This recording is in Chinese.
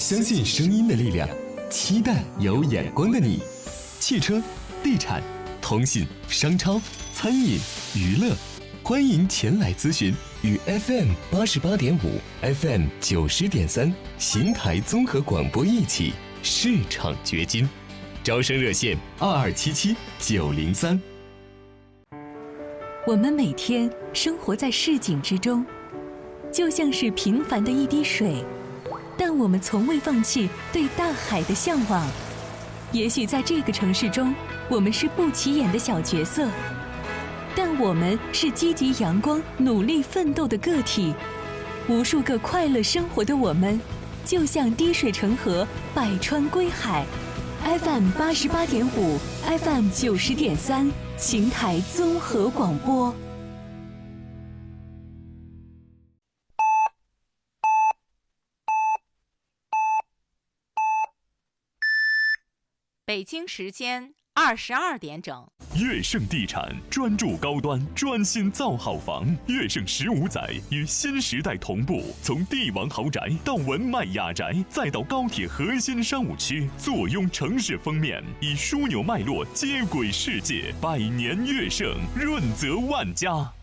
相信声音的力量，期待有眼光的你。汽车、地产、通信、商超、餐饮、娱乐，欢迎前来咨询，与 FM88.5、FM90.3邢台综合广播一起市场掘金。招生热线2277-903。 我们每天生活在市井之中，就像是平凡的一滴水，但我们从未放弃对大海的向往。也许在这个城市中，我们是不起眼的小角色，但我们是积极阳光、努力奋斗的个体。无数个快乐生活的我们，就像滴水成河，百川归海。FM88.5、FM90.3，邢台综合广播。 北京时间22点整。 悦盛地产专注高端，专心造好房。悦盛15载与新时代同步，从帝王豪宅到文迈雅宅，再到高铁核心商务区，坐拥城市封面，以枢纽脉络接轨世界。百年悦盛，润泽万家。